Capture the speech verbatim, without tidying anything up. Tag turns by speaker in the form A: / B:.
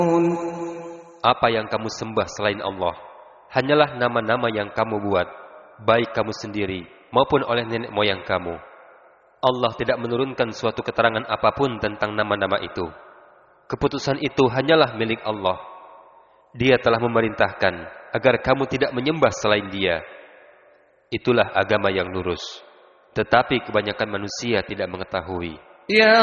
A: Apa yang kamu sembah selain Allah hanyalah nama-nama yang kamu buat, baik kamu sendiri maupun oleh nenek moyang kamu. Allah tidak menurunkan suatu keterangan apapun tentang nama-nama itu. Keputusan itu hanyalah milik Allah. Dia telah memerintahkan agar kamu tidak menyembah selain Dia. Itulah agama yang lurus. Tetapi kebanyakan manusia tidak mengetahui.